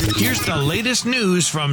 Here's the latest news from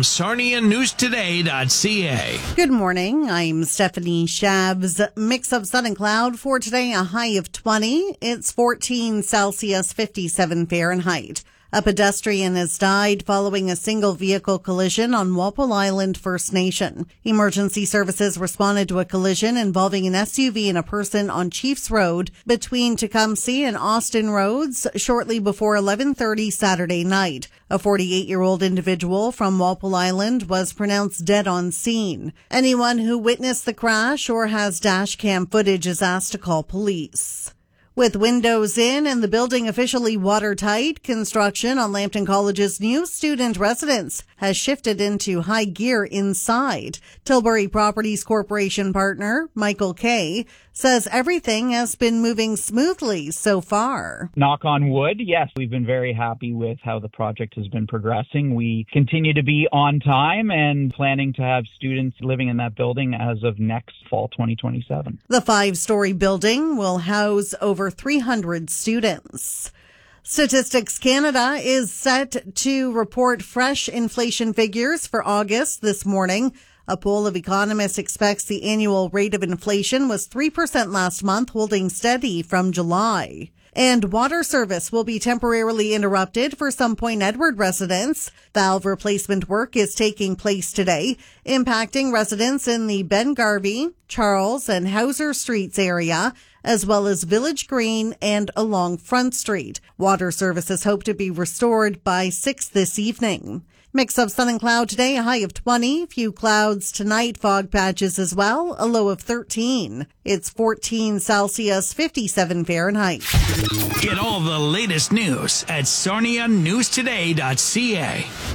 SarniaNewsToday.ca. Good morning. I'm Stephanie Shabs. Mix of sun and cloud for today, a high of 20. It's 14 Celsius, 57 Fahrenheit. A pedestrian has died following a single vehicle collision on Walpole Island First Nation. Emergency services responded to a collision involving an SUV and a person on Chiefs Road between Tecumseh and Austin Roads shortly before 11:30 Saturday night. A 48-year-old individual from Walpole Island was pronounced dead on scene. Anyone who witnessed the crash or has dash cam footage is asked to call police. With windows in and the building officially watertight, construction on Lambton College's new student residence has shifted into high gear inside. Tilbury Properties Corporation partner Michael Kay says everything has been moving smoothly so far. Knock on wood, yes, we've been very happy with how the project has been progressing. We continue to be on time and planning to have students living in that building as of next fall 2027. The 5-story building will house over 300 students. Statistics Canada is set to report fresh inflation figures for August this morning. A poll of economists expects the annual rate of inflation was 3% last month, holding steady from July. And water service will be temporarily interrupted for some Point Edward residents. Valve replacement work is taking place today, impacting residents in the Ben Garvey, Charles, and Hauser Streets area, as well as Village Green and along Front Street. Water services hope to be restored by 6 this evening. Mix of sun and cloud today, a high of 20. Few clouds tonight, fog patches as well, a low of 13. It's 14 Celsius, 57 Fahrenheit. Get all the latest news at SarniaNewsToday.ca.